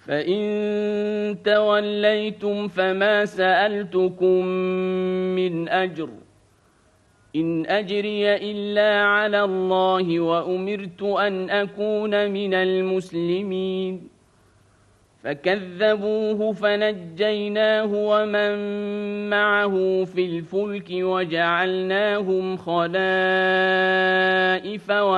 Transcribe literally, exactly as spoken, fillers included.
فإن توليتم فما سألتكم من أجر إن أجري إلا على الله وأمرت أن أكون من المسلمين فكذبوه فنجيناه ومن معه في الفلك وجعلناهم خلائف